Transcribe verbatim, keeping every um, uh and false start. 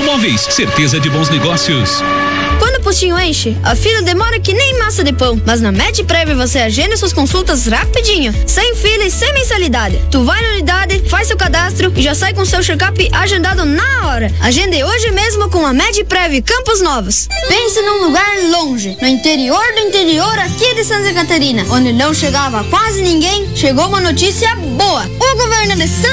Móveis, certeza de bons negócios. Quando o postinho enche, a fila demora que nem massa de pão. Mas na MedPrev você agenda suas consultas rapidinho, sem fila e sem mensalidade. Tu vai na unidade, faz seu cadastro e já sai com seu check-up agendado na hora. Agende hoje mesmo com a MedPrev Campos Novos. Pense num lugar longe, no interior do interior aqui de Santa Catarina, onde não chegava quase ninguém, chegou uma notícia boa. O governo de Santa